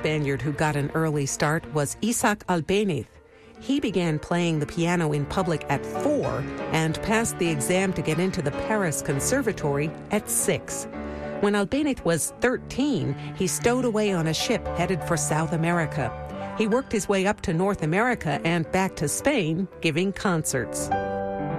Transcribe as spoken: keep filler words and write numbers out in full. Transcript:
Spaniard who got an early start was Isaac Albéniz. He began playing the piano in public at four and passed the exam to get into the Paris Conservatory at six. When Albéniz was thirteen, he stowed away on a ship headed for South America. He worked his way up to North America and back to Spain, giving concerts.